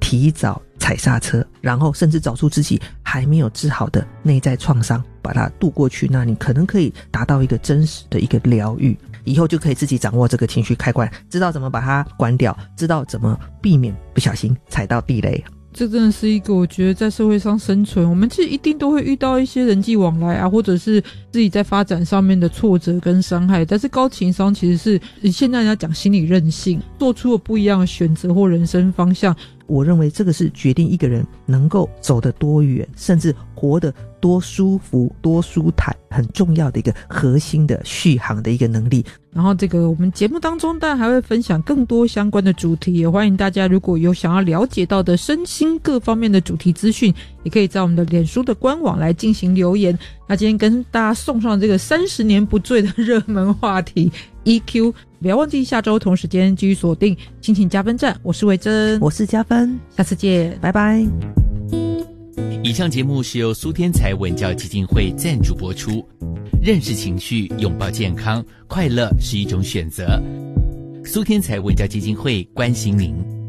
提早踩刹车，然后甚至找出自己还没有治好的内在创伤，把它渡过去，那你可能可以达到一个真实的一个疗愈，以后就可以自己掌握这个情绪开关，知道怎么把它关掉，知道怎么避免不小心踩到地雷。 这真的是一个我觉得在社会上生存，我们其实一定都会遇到一些人际往来啊，或者是自己在发展上面的挫折跟伤害，但是高情商其实是现在人家讲心理韧性，做出了不一样的选择或人生方向。 我认为这个是决定一个人能够走得多远，甚至活得多舒服多舒坦很重要的一个核心的续航的一个能力。 然后这个我们节目当中当然还会分享更多相关的主题，也欢迎大家如果有想要了解到的身心各方面的主题资讯，也可以在我们的脸书的官网来进行留言。那今天跟大家送上这个30年不醉的热门话题 EQ， 不要忘记下周同时间继续锁定心情加分站。我是维珍， 我是加分， 下次见， 拜拜。 以上节目是由苏天才文教基金会赞助播出。认识情绪，拥抱健康，快乐是一种选择。苏天才文教基金会关心您。